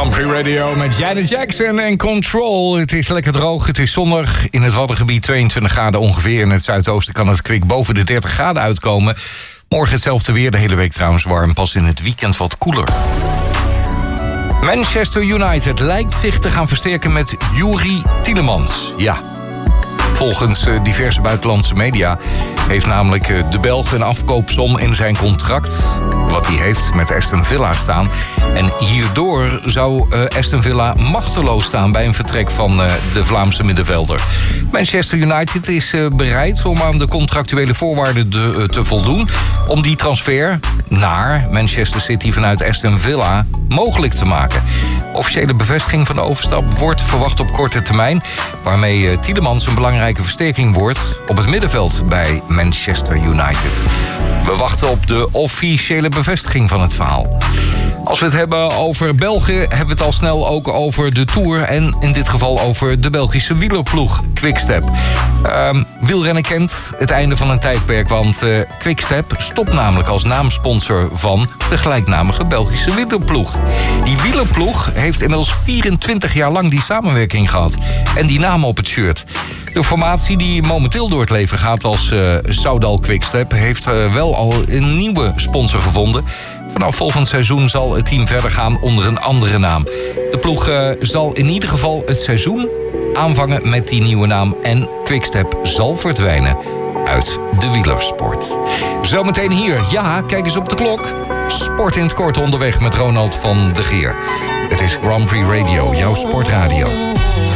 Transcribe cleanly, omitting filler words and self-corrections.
Grand Prix Radio met Janet Jackson en Control. Het is lekker droog, het is zonnig. In het Waddengebied 22 graden ongeveer. In het zuidoosten kan het kwik boven de 30 graden uitkomen. Morgen hetzelfde weer, de hele week trouwens warm. Pas in het weekend wat koeler. Manchester United lijkt zich te gaan versterken met Youri Tielemans. Ja. Volgens diverse buitenlandse media heeft namelijk de Belg een afkoopsom in zijn contract, wat hij heeft met Aston Villa staan. En hierdoor zou Aston Villa machteloos staan bij een vertrek van de Vlaamse middenvelder. Manchester United is bereid om aan de contractuele voorwaarden te voldoen om die transfer naar Manchester City vanuit Aston Villa mogelijk te maken. Officiële bevestiging van de overstap wordt verwacht op korte termijn, waarmee Tielemans een belangrijke versterking wordt op het middenveld bij Manchester United. We wachten op de officiële bevestiging van het verhaal. Als we het hebben over België, hebben we het al snel ook over de Tour en in dit geval over de Belgische wielerploeg Quickstep. Wielrennen kent het einde van een tijdperk, want Quickstep stopt namelijk als naamsponsor van de gelijknamige Belgische wielerploeg. Die wielerploeg heeft inmiddels 24 jaar lang die samenwerking gehad en die naam op het shirt. De formatie die momenteel door het leven gaat als Soudal Quickstep heeft wel al een nieuwe sponsor gevonden. Vanaf volgend seizoen zal het team verder gaan onder een andere naam. De ploeg zal in ieder geval het seizoen aanvangen met die nieuwe naam en Quickstep zal verdwijnen uit de wielersport. Zometeen hier, ja, kijk eens op de klok. Sport in het kort onderweg met Ronald van de Geer. Het is Grand Prix Radio, jouw sportradio.